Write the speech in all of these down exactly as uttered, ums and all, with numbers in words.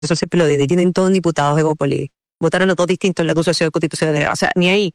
Eso siempre lo dice, tienen todos diputados de Evópolis. Votaron los dos distintos en la acusación constitucional. O sea, ni ahí.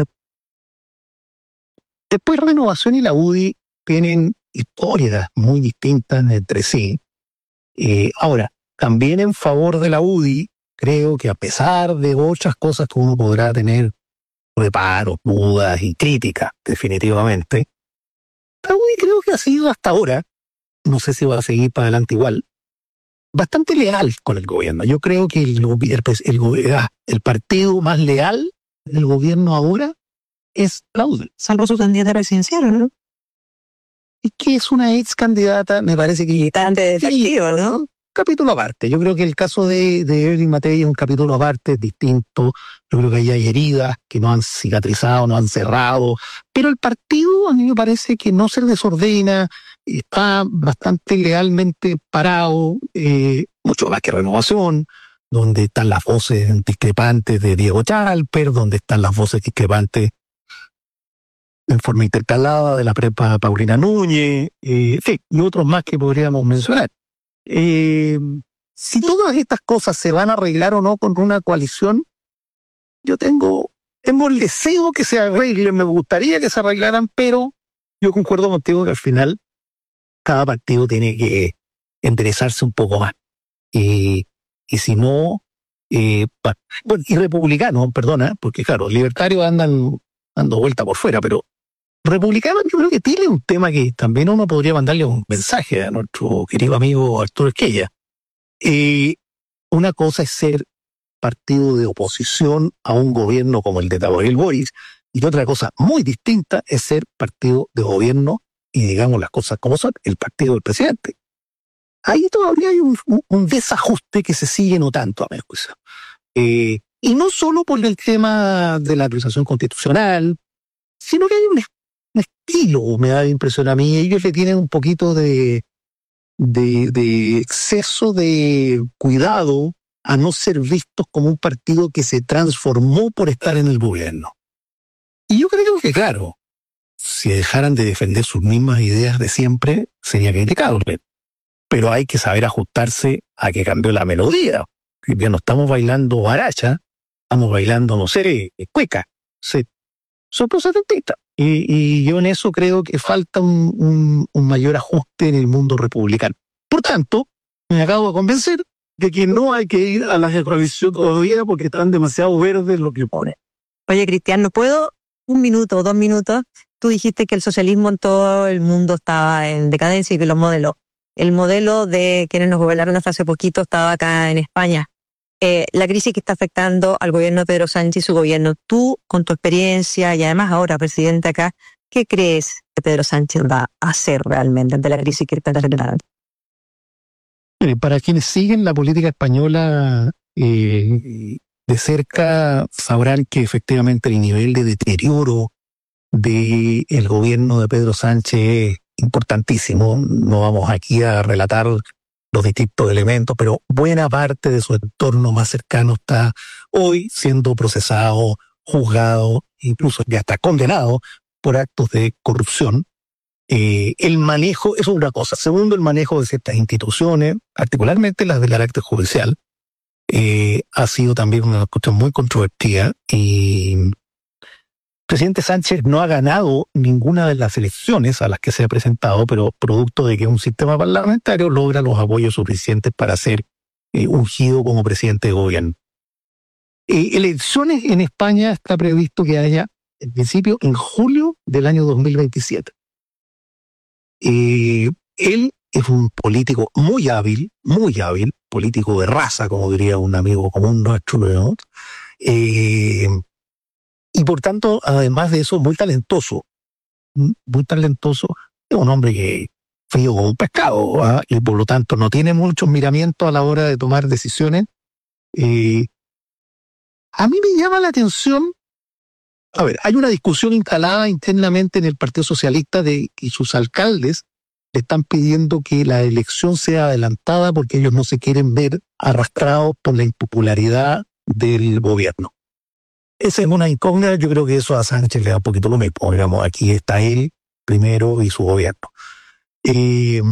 Después Renovación y la U D I tienen historias muy distintas entre sí. Eh, ahora, también en favor de la U D I, creo que a pesar de otras cosas que uno podrá tener reparos, dudas y críticas, definitivamente, la U D I creo que ha sido hasta ahora, no sé si va a seguir para adelante igual, bastante leal con el gobierno. Yo creo que el, el, el, el partido más leal del gobierno ahora es la U D I. Salvo su candidata presidencial, ¿no? Y que es una ex candidata, me parece que... Bastante defectiva, ¿no? Capítulo aparte. Yo creo que el caso de, de Evelyn Matei es un capítulo aparte, es distinto. Yo creo que ahí hay heridas que no han cicatrizado, no han cerrado. Pero el partido a mí me parece que no se desordena, está bastante lealmente parado, eh, mucho más que Renovación, donde están las voces discrepantes de Diego Chalper, donde están las voces discrepantes en forma intercalada de la prepa Paulina Núñez, eh, sí, y otros más que podríamos mencionar. Eh, si todas estas cosas se van a arreglar o no con una coalición, yo tengo, tengo el deseo que se arreglen, me gustaría que se arreglaran, pero yo concuerdo contigo que al final cada partido tiene que enderezarse un poco más. Y, y si no, eh, bueno, y republicanos, perdona, porque claro, libertarios andan dando vuelta por fuera, pero republicanos yo creo que tiene un tema que también uno podría mandarle un mensaje a nuestro querido amigo Arturo Esquella. Eh, una cosa es ser partido de oposición a un gobierno como el de Gabriel Boric, y otra cosa muy distinta es ser partido de gobierno y digamos las cosas como son, el partido del presidente. Ahí todavía hay un, un desajuste que se sigue notando, a mi juicio. Eh, y no solo por el tema de la actualización constitucional, sino que hay un, un estilo, me da la impresión a mí. Ellos le tienen un poquito de, de, de exceso de cuidado a no ser vistos como un partido que se transformó por estar en el gobierno. Y yo creo que, claro, si dejaran de defender sus mismas ideas de siempre, sería criticado. Pero hay que saber ajustarse a que cambió la melodía. Ya no estamos bailando baracha, estamos bailando, no sé, cueca. Sí. Son cosas distintas. Y, y yo en eso creo que falta un, un, un mayor ajuste en el mundo republicano. Por tanto, me acabo de convencer de que no hay que ir a la coalición todavía porque están demasiado verdes lo que pone. Oye, Cristian, ¿no puedo un minuto o dos minutos? Tú dijiste que el socialismo en todo el mundo estaba en decadencia y que los modelos. El modelo de quienes nos gobernaron hasta hace poquito estaba acá en España. Eh, la crisis que está afectando al gobierno de Pedro Sánchez y su gobierno. Tú, con tu experiencia y además ahora presidente acá, ¿qué crees que Pedro Sánchez va a hacer realmente ante la crisis que está generando? Para quienes siguen la política española eh, de cerca, sabrán que efectivamente el nivel de deterioro del gobierno de Pedro Sánchez es importantísimo. No vamos aquí a relatar los distintos elementos, pero buena parte de su entorno más cercano está hoy siendo procesado, juzgado, incluso ya está condenado por actos de corrupción. Eh, el manejo, eso es una cosa. Segundo, el manejo de ciertas instituciones, particularmente las del carácter judicial, eh, ha sido también una cuestión muy controvertida y el presidente Sánchez no ha ganado ninguna de las elecciones a las que se ha presentado, pero producto de que un sistema parlamentario logra los apoyos suficientes para ser eh, ungido como presidente de gobierno. Eh, elecciones en España está previsto que haya, en principio, en julio del año dos mil veintisiete. Eh, él es un político muy hábil, muy hábil, político de raza, como diría un amigo común nuestro, ¿no? Eh, y por tanto, además de eso, muy talentoso, muy talentoso, es un hombre que frío como un pescado, ¿eh? Y por lo tanto no tiene muchos miramientos a la hora de tomar decisiones. Eh, a mí me llama la atención. A ver, hay una discusión instalada internamente en el Partido Socialista de que sus alcaldes le están pidiendo que la elección sea adelantada porque ellos no se quieren ver arrastrados por la impopularidad del gobierno. Esa es una incógnita, yo creo que eso a Sánchez le da un poquito lo mismo. Digamos, aquí está él primero y su gobierno. Eh,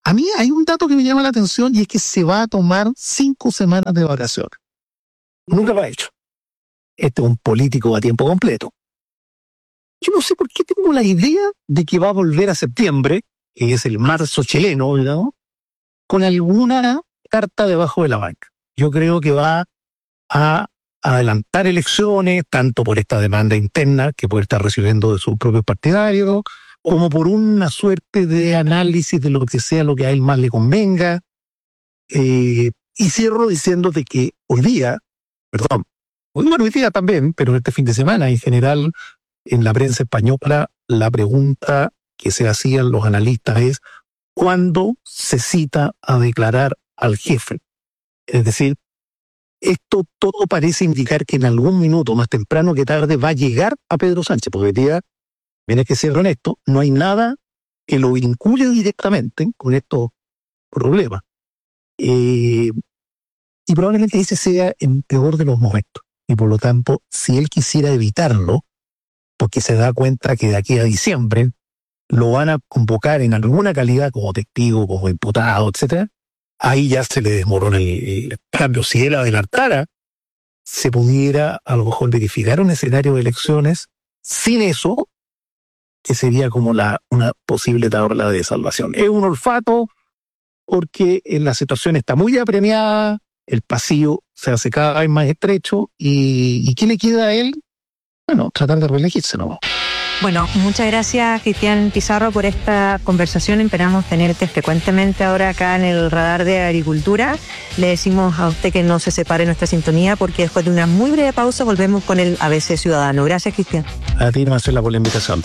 A mí hay un dato que me llama la atención y es que se va a tomar cinco semanas de vacaciones. Nunca lo ha hecho. Este es un político a tiempo completo. Yo no sé por qué tengo la idea de que va a volver a septiembre, que es el marzo chileno, ¿no?, con alguna carta debajo de la manga. Yo creo que va a adelantar elecciones, tanto por esta demanda interna que puede estar recibiendo de sus propios partidarios, como por una suerte de análisis de lo que sea lo que a él más le convenga. Eh, y cierro diciéndote que hoy día, perdón, hoy, bueno, hoy día también, pero este fin de semana en general, en la prensa española, la pregunta que se hacían los analistas es ¿cuándo se cita a declarar al jefe? Es decir, esto todo parece indicar que en algún minuto, más temprano que tarde, va a llegar a Pedro Sánchez, porque hoy día, viene que ser honesto, no hay nada que lo vincule directamente con estos problemas. Eh, y probablemente ese sea el peor de los momentos. Y por lo tanto, si él quisiera evitarlo, porque se da cuenta que de aquí a diciembre lo van a convocar en alguna calidad como testigo, como imputado, etcétera, ahí ya se le desmorona el, el cambio. Si él adelantara, se pudiera a lo mejor verificar un escenario de elecciones sin eso, que sería como la, una posible tabla de salvación. Es un olfato porque la situación está muy apremiada, el pasillo se hace cada vez más estrecho y, ¿y qué le queda a él? Bueno, tratar de reelegirse, ¿no? Bueno, muchas gracias, Cristian Pizarro, por esta conversación. Esperamos tenerte frecuentemente ahora acá en el Radar de Agricultura. Le decimos a usted que no se separe nuestra sintonía porque después de una muy breve pausa volvemos con el A B C Ciudadano. Gracias, Cristian. A ti, Marcela, por la invitación.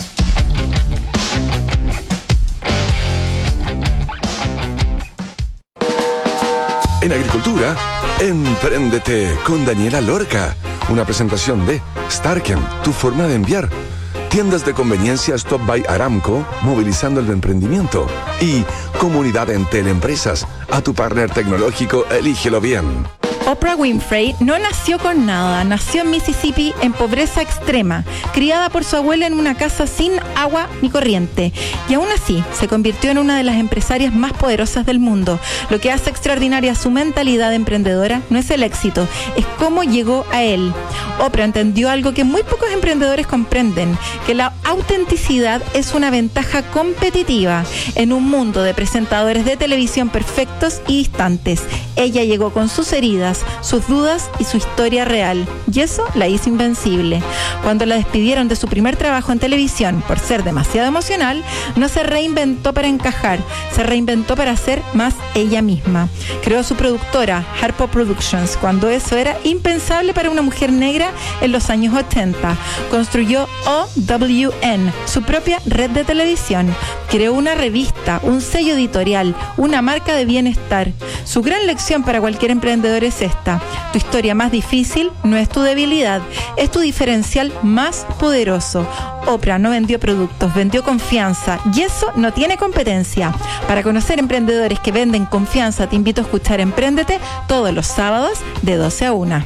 En Agricultura, Empréndete con Daniela Lorca. Una presentación de Starken, tu forma de enviar. Tiendas de conveniencia Stop by Aramco, movilizando el emprendimiento. Y Comunidad Entel Empresas, a tu partner tecnológico, elígelo bien. Oprah Winfrey no nació con nada, nació en Mississippi en pobreza extrema, criada por su abuela en una casa sin agua ni corriente, y aún así se convirtió en una de las empresarias más poderosas del mundo. Lo que hace extraordinaria su mentalidad emprendedora no es el éxito, es cómo llegó a él. Oprah entendió algo que muy pocos emprendedores comprenden, que la autenticidad es una ventaja competitiva en un mundo de presentadores de televisión perfectos y distantes. Ella llegó con sus heridas, sus dudas y su historia real, y eso la hizo invencible. Cuando la despidieron de su primer trabajo en televisión por ser demasiado emocional, no se reinventó para encajar, se reinventó para ser más ella misma. Creó su productora, Harpo Productions, cuando eso era impensable para una mujer negra en los años ochenta. Construyó O W N, su propia red de televisión. Creó una revista, un sello editorial, una marca de bienestar. Su gran lección para cualquier emprendedor es esta: tu historia más difícil no es tu debilidad, es tu diferencial más poderoso. Oprah no vendió productos, vendió confianza, y eso no tiene competencia. Para conocer emprendedores que venden confianza, te invito a escuchar Empréndete todos los sábados de doce a una.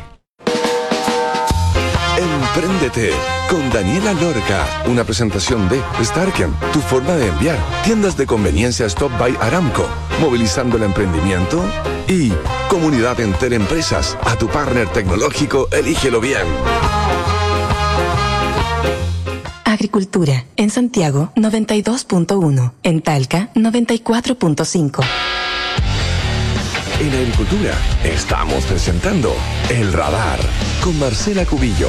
Empréndete con Daniela Lorca, una presentación de Starken, tu forma de enviar. Tiendas de conveniencia Stop by Aramco, movilizando el emprendimiento. Y Comunidad Entel Empresas, a tu partner tecnológico, elígelo bien. Agricultura, en Santiago noventa y dos punto uno, en Talca noventa y cuatro punto cinco. En Agricultura estamos presentando El Radar con Marcela Cubillos.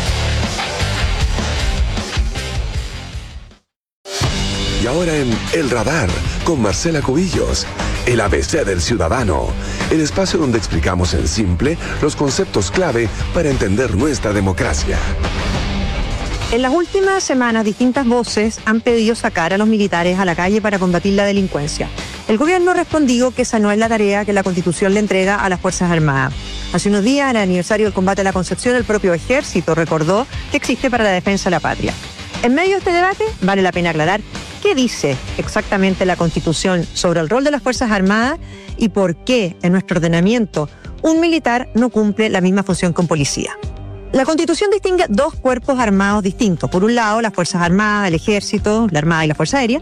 Y ahora en El Radar con Marcela Cubillos, el A B C del Ciudadano, el espacio donde explicamos en simple los conceptos clave para entender nuestra democracia. En las últimas semanas, distintas voces han pedido sacar a los militares a la calle para combatir la delincuencia. El gobierno respondió que esa no es la tarea que la Constitución le entrega a las Fuerzas Armadas. Hace unos días, en el aniversario del combate a la Concepción, el propio Ejército recordó que existe para la defensa de la patria. En medio de este debate, vale la pena aclarar qué dice exactamente la Constitución sobre el rol de las Fuerzas Armadas y por qué, en nuestro ordenamiento, un militar no cumple la misma función que un policía. La Constitución distingue dos cuerpos armados distintos. Por un lado, las Fuerzas Armadas, el Ejército, la Armada y la Fuerza Aérea.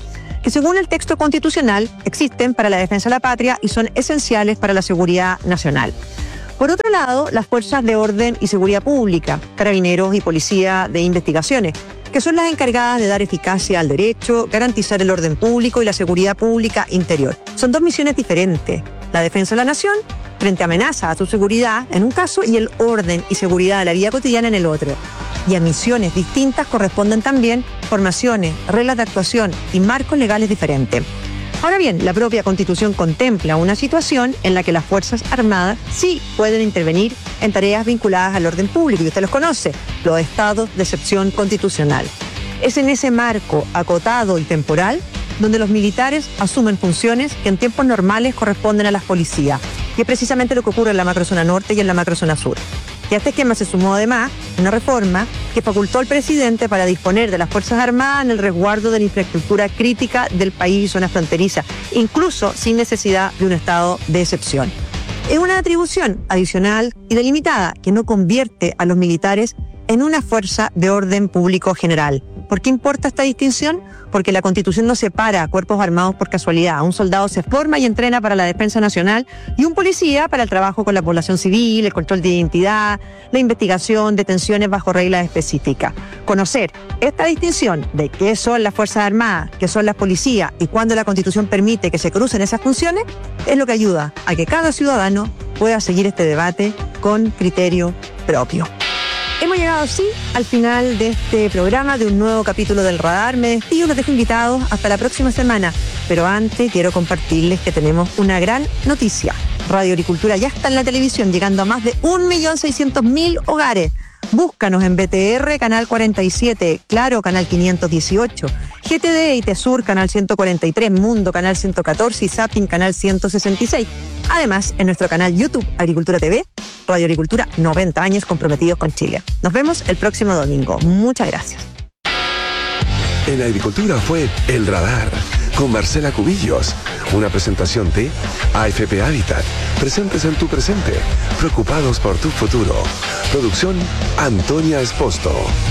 que según el texto constitucional existen para la defensa de la patria y son esenciales para la seguridad nacional. Por otro lado, las fuerzas de orden y seguridad pública, carabineros y policía de investigaciones, que son las encargadas de dar eficacia al derecho, garantizar el orden público y la seguridad pública interior. Son dos misiones diferentes. La defensa de la nación frente a amenazas a su seguridad en un caso y el orden y seguridad de la vida cotidiana en el otro. Y a misiones distintas corresponden también formaciones, reglas de actuación y marcos legales diferentes. Ahora bien, la propia Constitución contempla una situación en la que las Fuerzas Armadas sí pueden intervenir en tareas vinculadas al orden público, y usted los conoce, los estados de excepción constitucional. Es en ese marco acotado y temporal donde los militares asumen funciones que en tiempos normales corresponden a las policías, y es precisamente lo que ocurre en la macrozona norte y en la macrozona sur. Y a este esquema se sumó además una reforma que facultó al presidente para disponer de las Fuerzas Armadas en el resguardo de la infraestructura crítica del país y zonas fronterizas, incluso sin necesidad de un estado de excepción. Es una atribución adicional y delimitada que no convierte a los militares en una fuerza de orden público general. ¿Por qué importa esta distinción? Porque la Constitución no separa cuerpos armados por casualidad. Un soldado se forma y entrena para la defensa nacional y un policía para el trabajo con la población civil, el control de identidad, la investigación, detenciones bajo reglas específicas. Conocer esta distinción de qué son las Fuerzas Armadas, qué son las policías y cuándo la Constitución permite que se crucen esas funciones es lo que ayuda a que cada ciudadano pueda seguir este debate con criterio propio. Hemos llegado así al final de este programa, de un nuevo capítulo del Radar. Me despido, los dejo invitados hasta la próxima semana. Pero antes quiero compartirles que tenemos una gran noticia. Radio Agricultura ya está en la televisión, llegando a más de un millón seiscientos mil hogares. Búscanos en B T R, canal cuarenta y siete, Claro, canal quinientos dieciocho, G T D y Tesur, canal ciento cuarenta y tres, Mundo, canal ciento catorce y Zapping, canal ciento sesenta y seis. Además, en nuestro canal YouTube, Agricultura T V, Radio Agricultura, noventa años comprometidos con Chile. Nos vemos el próximo domingo. Muchas gracias. En Agricultura fue El Radar, con Marcela Cubillos. Una presentación de A F P Habitat. Presentes en tu presente, preocupados por tu futuro. Producción Antonia Esposto.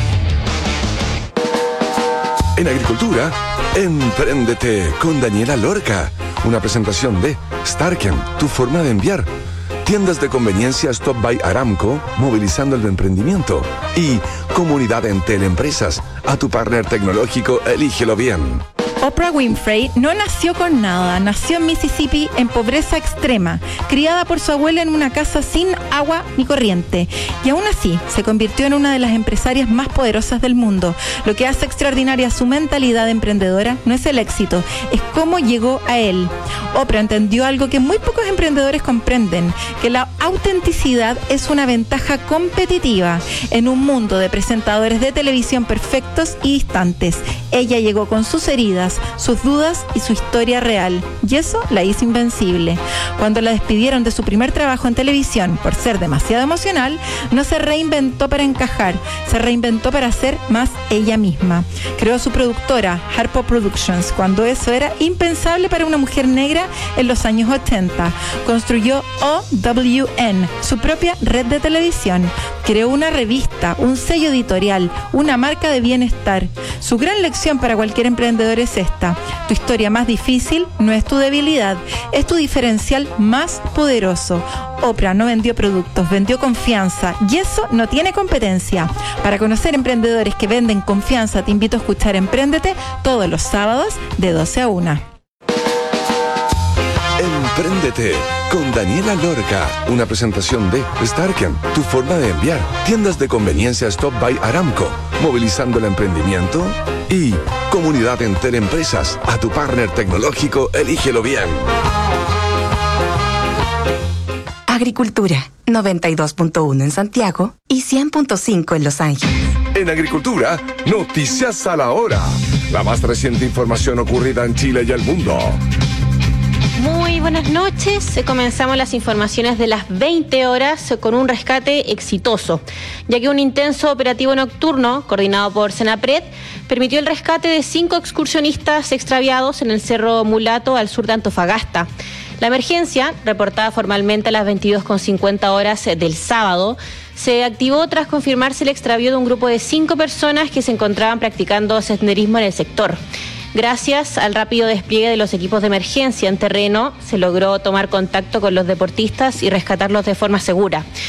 En Agricultura, Empréndete con Daniela Lorca. Una presentación de Starken, tu forma de enviar. Tiendas de conveniencia Stop by Aramco, movilizando el emprendimiento. Y Comunidad Entel Empresas. A tu partner tecnológico, elígelo bien. Oprah Winfrey no nació con nada, nació en Mississippi en pobreza extrema, criada por su abuela en una casa sin agua ni corriente, y aún así se convirtió en una de las empresarias más poderosas del mundo. Lo que hace extraordinaria su mentalidad emprendedora no es el éxito, es cómo llegó a él. Oprah entendió algo que muy pocos emprendedores comprenden, que la autenticidad es una ventaja competitiva en un mundo de presentadores de televisión perfectos y distantes. Ella llegó con sus heridas, sus dudas y su historia real, y eso la hizo invencible. Cuando la despidieron de su primer trabajo en televisión por ser demasiado emocional, no se reinventó para encajar, se reinventó para ser más ella misma. Creó su productora, Harpo Productions, cuando eso era impensable para una mujer negra en los años ochenta. Construyó O W N, su propia red de televisión. Creó una revista, un sello editorial, una marca de bienestar. Su gran lección para cualquier emprendedor es esta: tu historia más difícil no es tu debilidad, es tu diferencial más poderoso. Oprah no vendió productos, vendió confianza, y eso no tiene competencia. Para conocer emprendedores que venden confianza, te invito a escuchar Empréndete todos los sábados de doce a una. Empréndete con Daniela Lorca. Una presentación de Starken, tu forma de enviar. Tiendas de conveniencia Stop by Aramco, movilizando el emprendimiento. Y Comunidad Entel Empresas. A tu partner tecnológico, elígelo bien. Agricultura, noventa y dos punto uno en Santiago y cien punto cinco en Los Ángeles. En Agricultura, noticias a la hora. La más reciente información ocurrida en Chile y el mundo. Muy buenas noches. Comenzamos las informaciones de las veinte horas con un rescate exitoso, ya que un intenso operativo nocturno coordinado por Senapred permitió el rescate de cinco excursionistas extraviados en el Cerro Mulato al sur de Antofagasta. La emergencia, reportada formalmente a las veintidós con cincuenta horas del sábado, se activó tras confirmarse el extravío de un grupo de cinco personas que se encontraban practicando senderismo en el sector. Gracias al rápido despliegue de los equipos de emergencia en terreno, se logró tomar contacto con los deportistas y rescatarlos de forma segura.